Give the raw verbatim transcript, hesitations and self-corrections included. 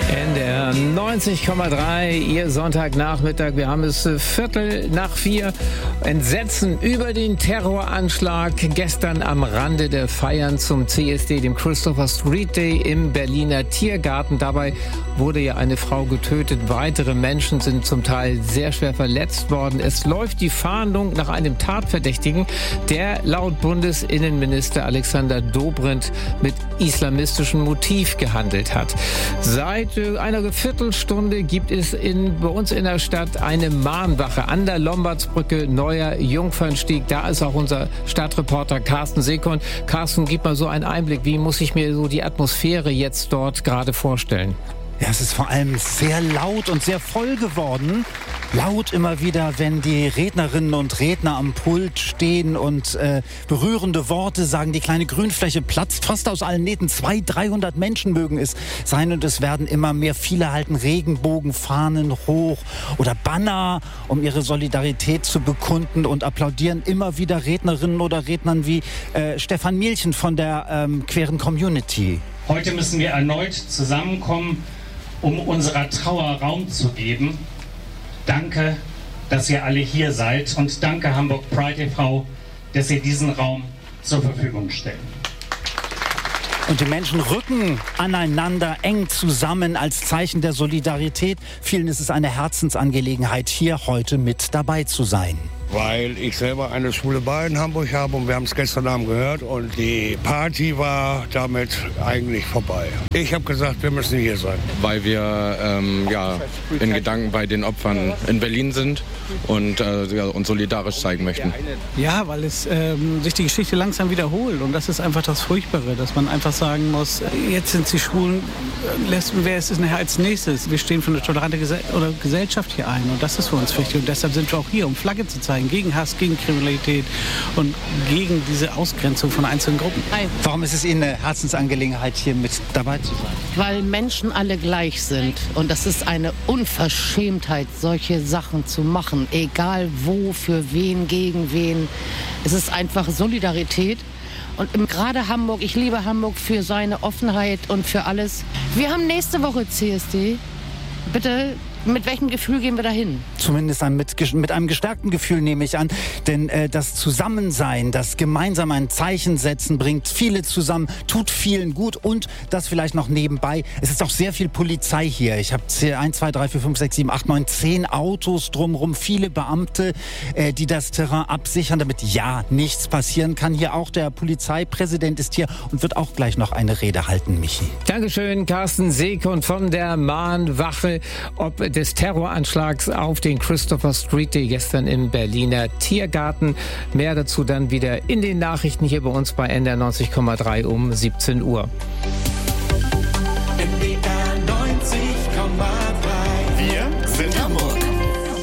N D R neunzig Komma drei, Ihr Sonntagnachmittag. Wir haben es Viertel nach vier. Entsetzen über den Terroranschlag gestern am Rande der Feiern zum C S D, dem Christopher Street Day im Berliner Tiergarten. Dabei wurde ja eine Frau getötet. Weitere Menschen sind zum Teil sehr schwer verletzt worden. Es läuft die Fahndung nach einem Tatverdächtigen, der laut Bundesinnenminister Alexander Dobrindt mit islamistischem Motiv gehandelt hat. Seit einer Viertelstunde gibt es in, bei uns in der Stadt eine Mahnwache an der Lombardsbrücke, Neuer Jungfernstieg. Da ist auch unser Stadtreporter Carsten Seekon. Carsten, gib mal so einen Einblick. Wie muss ich mir so die Atmosphäre jetzt dort gerade vorstellen? Ja, es ist vor allem sehr laut und sehr voll geworden. Laut immer wieder, wenn die Rednerinnen und Redner am Pult stehen und äh, berührende Worte sagen. Die kleine Grünfläche platzt fast aus allen Nähten. zweihundert, dreihundert Menschen mögen es sein und es werden immer mehr. Viele halten Regenbogenfahnen hoch oder Banner, um ihre Solidarität zu bekunden, und applaudieren immer wieder Rednerinnen oder Rednern wie äh, Stefan Mielchen von der ähm, queeren Community. Heute müssen wir erneut zusammenkommen, um unserer Trauer Raum zu geben. Danke, dass ihr alle hier seid, und danke Hamburg Pride e V, dass ihr diesen Raum zur Verfügung stellt. Und die Menschen rücken aneinander eng zusammen als Zeichen der Solidarität. Vielen ist es eine Herzensangelegenheit, hier heute mit dabei zu sein. Weil ich selber eine schwule Bar in Hamburg habe und wir haben es gestern Abend gehört und die Party war damit eigentlich vorbei. Ich habe gesagt, wir müssen hier sein. Weil wir ähm, ja, in Gedanken bei den Opfern in Berlin sind und äh, ja, uns solidarisch zeigen möchten. Ja, weil es ähm, sich die Geschichte langsam wiederholt, und das ist einfach das Furchtbare, dass man einfach sagen muss, jetzt sind sie Schwulen, Lesben, wer ist es nachher als nächstes? Wir stehen für eine tolerante Gesell- oder Gesellschaft hier ein, und das ist für uns wichtig, und deshalb sind wir auch hier, um Flagge zu zeigen, gegen Hass, gegen Kriminalität und gegen diese Ausgrenzung von einzelnen Gruppen. Warum ist es Ihnen eine Herzensangelegenheit, hier mit dabei zu sein? Weil Menschen alle gleich sind, und das ist eine Unverschämtheit, solche Sachen zu machen, egal wo, für wen, gegen wen. Es ist einfach Solidarität. Und gerade Hamburg, ich liebe Hamburg für seine Offenheit und für alles. Wir haben nächste Woche C S D. Bitte, mit welchem Gefühl gehen wir dahin? Zumindest mit, mit einem gestärkten Gefühl, nehme ich an. Denn äh, das Zusammensein, das gemeinsam ein Zeichen setzen, bringt viele zusammen, tut vielen gut, und das vielleicht noch nebenbei. Es ist auch sehr viel Polizei hier. Ich habe eins, zwei, drei, vier, fünf, sechs, sieben, acht, neun, zehn Autos drumherum, viele Beamte, äh, die das Terrain absichern, damit ja nichts passieren kann. Hier auch der Polizeipräsident ist hier und wird auch gleich noch eine Rede halten, Michi. Dankeschön, Carsten Seekon von der Mahnwache ob des Terroranschlags auf den Christopher Street Day gestern im Berliner Tiergarten. Mehr dazu dann wieder in den Nachrichten hier bei uns bei N D R neunzig Komma drei um siebzehn Uhr. N D R neunzig Komma drei